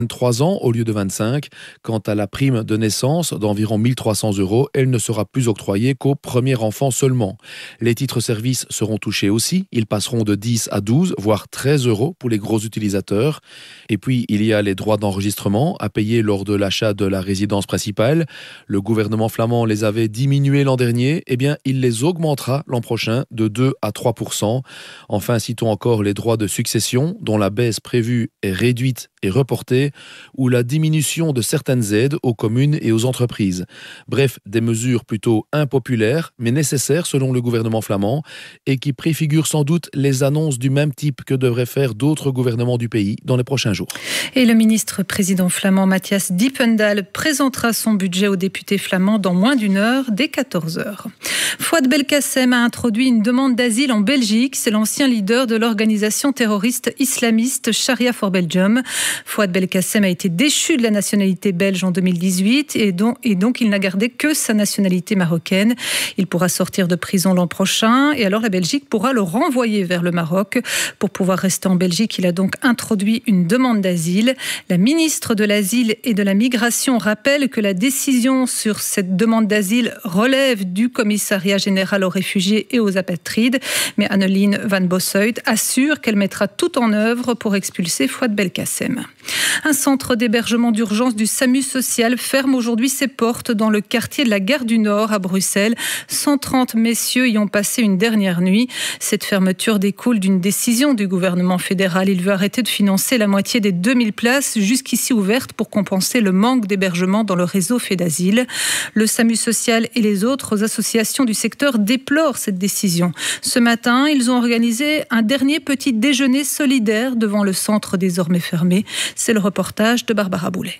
3 ans au lieu de 25. Quant à la prime de naissance d'environ 1 300 €, elle ne sera plus octroyée qu'au premier enfant seulement. Les titres-services seront touchés aussi. Ils passeront de 10 à 12, voire 13 € pour les gros utilisateurs. Et puis, il y a les droits d'enregistrement à payer lors de l'achat de la résidence principale. Le gouvernement flamand les avait diminués l'an dernier. Eh bien, il les augmentera l'an prochain de 2 à 3%. Enfin, citons encore les droits de succession, dont la baisse prévue est réduite et reportée, ou la diminution de certaines aides aux communes et aux entreprises. Bref, des mesures plutôt impopulaires, mais nécessaires selon le gouvernement flamand, et qui préfigurent sans doute les annonces du même type que devraient faire d'autres gouvernements du pays dans les prochains jours. Et le ministre-président flamand Matthias Dippendal présentera son budget aux députés flamands dans moins d'une heure, dès 14h. Fouad Belkacem a introduit une demande d'asile en Belgique. C'est l'ancien leader de l'organisation terroriste islamiste Sharia for Belgium. Fouad Belkacem a été déchu de la nationalité belge en 2018 et donc il n'a gardé que sa nationalité marocaine. Il pourra sortir de prison l'an prochain et alors la Belgique pourra le renvoyer vers le Maroc. Pour pouvoir rester en Belgique, il a donc introduit une demande d'asile. La ministre de l'Asile et de la Migration rappelle que la décision sur cette demande d'asile relève du commissariat général aux réfugiés et aux apatrides. Mais Anneleen van Bossuyt assure qu'elle mettra tout en œuvre pour expulser Fouad Belkacem. Un centre d'hébergement d'urgence du SAMU social ferme aujourd'hui ses portes dans le quartier de la Gare du Nord à Bruxelles. 130 messieurs y ont passé une dernière nuit. Cette fermeture découle d'une décision du gouvernement fédéral. Il veut arrêter de financer la moitié des 2000 places jusqu'ici ouvertes pour compenser le manque d'hébergement dans le réseau Fédasile. Le SAMU social et les autres associations du secteur déplorent cette décision. Ce matin, ils ont organisé un dernier petit déjeuner solidaire devant le centre désormais fermé. C'est le reportage de Barbara Boulet.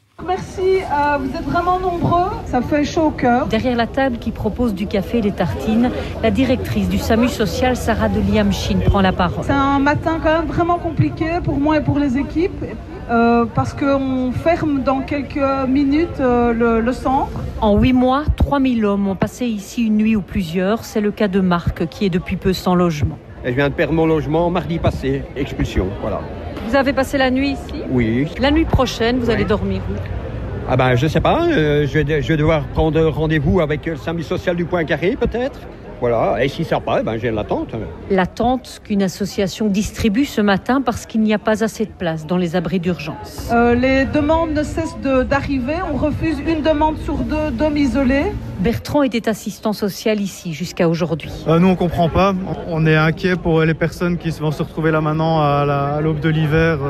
Merci, vous êtes vraiment nombreux, ça fait chaud au cœur. Derrière la table qui propose du café et des tartines, la directrice du SAMU social, Sarah de Liamchin, prend la parole. C'est un matin quand même vraiment compliqué pour moi et pour les équipes, parce qu'on ferme dans quelques minutes le centre. En 8 mois, 3000 hommes ont passé ici une nuit ou plusieurs. C'est le cas de Marc, qui est depuis peu sans logement. Je viens de perdre mon logement mardi passé, expulsion, voilà. Vous avez passé la nuit ici ? Oui. La nuit prochaine, vous allez dormir où ? Ah ben, je sais pas, je vais devoir prendre rendez-vous avec le SAMU social du Poincaré, peut-être. Voilà, et si ça ne sert pas, j'ai l'attente. L'attente qu'une association distribue ce matin parce qu'il n'y a pas assez de place dans les abris d'urgence. Les demandes ne cessent d'arriver. On refuse une demande sur 2 d'hommes isolés. Bertrand était assistant social ici jusqu'à aujourd'hui. Nous, on ne comprend pas. On est inquiet pour les personnes qui vont se retrouver là maintenant à l'aube de l'hiver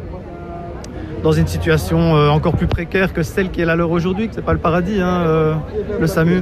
dans une situation encore plus précaire que celle qui est la leur aujourd'hui. Ce n'est pas le paradis, le SAMU.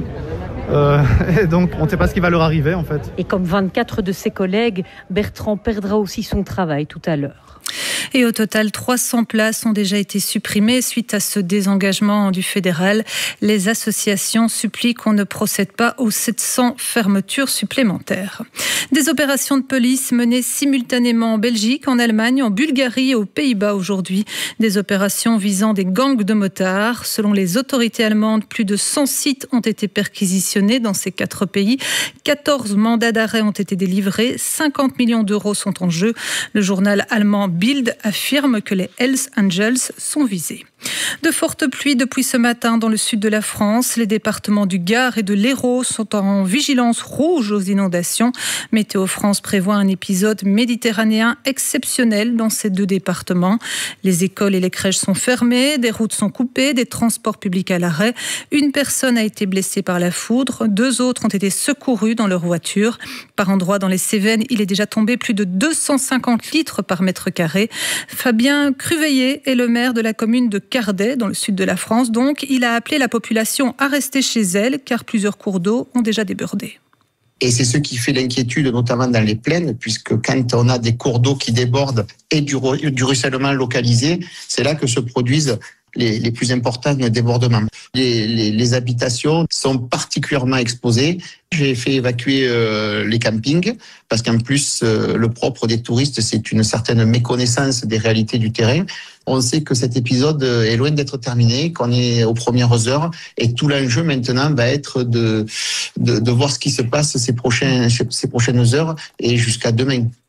Et donc, on ne sait pas ce qui va leur arriver, en fait. Et comme 24 de ses collègues, Bertrand perdra aussi son travail tout à l'heure. Et au total, 300 places ont déjà été supprimées suite à ce désengagement du fédéral. Les associations supplient qu'on ne procède pas aux 700 fermetures supplémentaires. Des opérations de police menées simultanément en Belgique, en Allemagne, en Bulgarie et aux Pays-Bas aujourd'hui. Des opérations visant des gangs de motards. Selon les autorités allemandes, plus de 100 sites ont été perquisitionnés dans ces 4 pays. 14 mandats d'arrêt ont été délivrés. 50 millions d'euros sont en jeu. Le journal allemand Bild affirme que les Hells Angels sont visés. De fortes pluies depuis ce matin dans le sud de la France. Les départements du Gard et de l'Hérault sont en vigilance rouge aux inondations. Météo France prévoit un épisode méditerranéen exceptionnel dans ces 2 départements. Les écoles et les crèches sont fermées, des routes sont coupées, des transports publics à l'arrêt. Une personne a été blessée par la foudre, 2 autres ont été secourus dans leur voiture. Par endroits dans les Cévennes, il est déjà tombé plus de 250 litres par mètre carré. Fabien Cruveillet est le maire de la commune de Cardet, dans le sud de la France. Donc, il a appelé la population à rester chez elle, car plusieurs cours d'eau ont déjà débordé. Et c'est ce qui fait l'inquiétude, notamment dans les plaines, puisque quand on a des cours d'eau qui débordent et du ruissellement localisé, c'est là que se produisent les plus importants débordements. Les habitations sont particulièrement exposées. J'ai fait évacuer les campings parce qu'en plus, le propre des touristes, c'est une certaine méconnaissance des réalités du terrain. On sait que cet épisode est loin d'être terminé, qu'on est aux premières heures et tout l'enjeu maintenant va être de voir ce qui se passe ces prochaines heures et jusqu'à demain.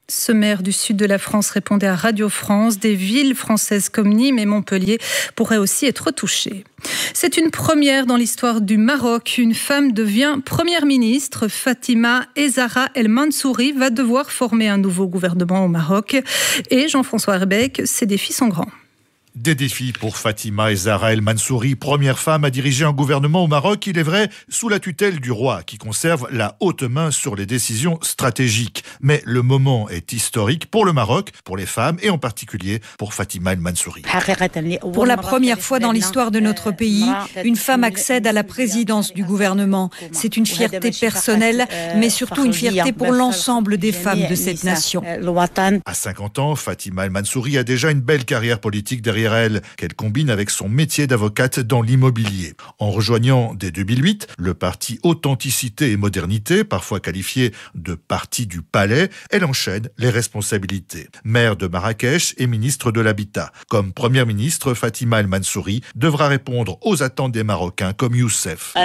Ce maire du sud de la France répondait à Radio France. Des villes françaises comme Nîmes et Montpellier pourraient aussi être touchées. C'est une première dans l'histoire du Maroc. Une femme devient première ministre. Fatima Zahra El Mansouri va devoir former un nouveau gouvernement au Maroc. Et Jean-François Herbeck, ses défis sont grands. Des défis pour Fatima Zahra El Mansouri, première femme à diriger un gouvernement au Maroc, il est vrai, sous la tutelle du roi, qui conserve la haute main sur les décisions stratégiques. Mais le moment est historique pour le Maroc, pour les femmes et en particulier pour Fatima El Mansouri. Pour la première fois dans l'histoire de notre pays, une femme accède à la présidence du gouvernement. C'est une fierté personnelle, mais surtout une fierté pour l'ensemble des femmes de cette nation. À 50 ans, Fatima El Mansouri a déjà une belle carrière politique derrière elle, qu'elle combine avec son métier d'avocate dans l'immobilier. En rejoignant dès 2008 le parti Authenticité et Modernité, parfois qualifié de parti du palais, elle enchaîne les responsabilités. Maire de Marrakech et ministre de l'Habitat. Comme première ministre, Fatima El Mansouri devra répondre aux attentes des Marocains comme Youssef.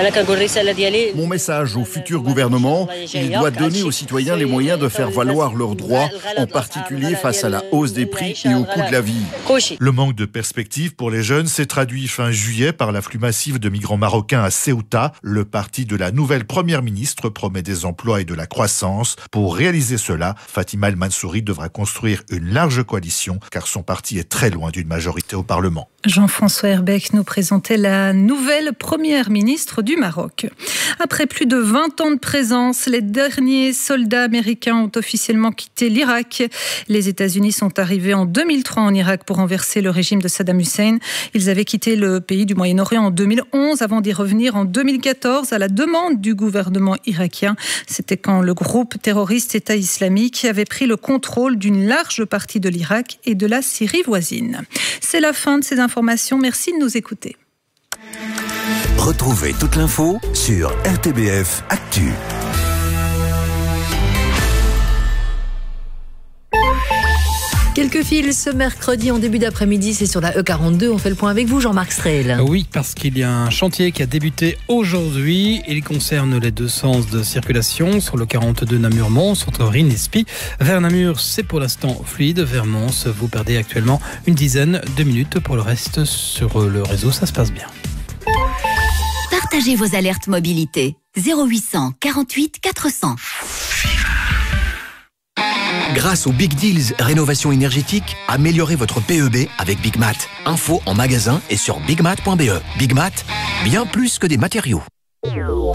Mon message au futur gouvernement, il doit donner aux citoyens les moyens de faire valoir leurs droits, en particulier face à la hausse des prix et au coût de la vie. Le manque de perspective pour les jeunes s'est traduit fin juillet par l'afflux massif de migrants marocains à Ceuta. Le parti de la nouvelle première ministre promet des emplois et de la croissance. Pour réaliser cela, Fatima El Mansouri devra construire une large coalition car son parti est très loin d'une majorité au Parlement. Jean-François Herbeck nous présentait la nouvelle première ministre du Maroc. Après plus de 20 ans de présence, les derniers soldats américains ont officiellement quitté l'Irak. Les États-Unis sont arrivés en 2003 en Irak pour renverser le régime de Saddam Hussein. Ils avaient quitté le pays du Moyen-Orient en 2011 avant d'y revenir en 2014 à la demande du gouvernement irakien. C'était quand le groupe terroriste État islamique avait pris le contrôle d'une large partie de l'Irak et de la Syrie voisine. C'est la fin de ces informations. Merci de nous écouter. Retrouvez toute l'info sur RTBF Actu. Quelques fils ce mercredi en début d'après-midi, c'est sur la E42. On fait le point avec vous, Jean-Marc Strehl. Oui, parce qu'il y a un chantier qui a débuté aujourd'hui. Il concerne les deux sens de circulation sur le 42 Namur-Mons, entre Rennes et Spie. Vers Namur, c'est pour l'instant fluide. Vers Mons, vous perdez actuellement une dizaine de minutes. Pour le reste, sur le réseau, ça se passe bien. Partagez vos alertes mobilité. 0800 48 400. Grâce aux Big Deals Rénovation énergétique, améliorez votre PEB avec Big Mat. Info en magasin et sur bigmat.be. Big Mat, bien plus que des matériaux.